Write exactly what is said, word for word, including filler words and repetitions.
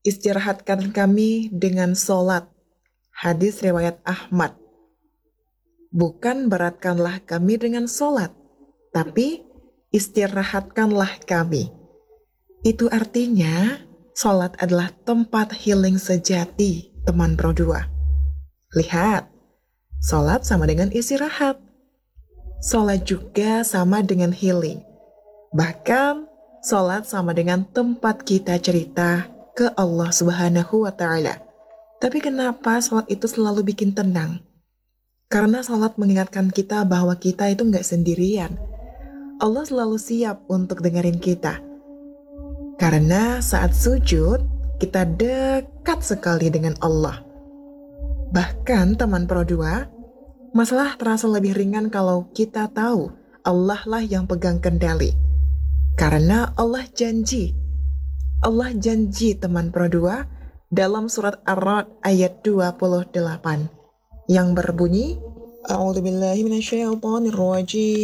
Istirahatkan kami dengan sholat. Hadis riwayat Ahmad. Bukan beratkanlah kami dengan sholat, tapi istirahatkanlah kami. Itu artinya sholat adalah tempat healing sejati, teman Pro dua. Lihat, sholat sama dengan istirahat. Sholat juga sama dengan healing. Bahkan, sholat sama dengan tempat kita cerita ke Allah Subhanahu wa Ta'ala. Tapi kenapa sholat itu selalu bikin tenang? Karena sholat mengingatkan kita bahwa kita itu nggak sendirian. Allah selalu siap untuk dengerin kita. Karena saat sujud, kita dekat sekali dengan Allah. Bahkan teman Pro dua, masalah terasa lebih ringan kalau kita tahu Allah lah yang pegang kendali. Karena Allah janji. Allah janji teman Pro dua dalam surat Ar-Ra'd ayat dua puluh delapan yang berbunyi A'udzubillahi minasyaitonirrajim.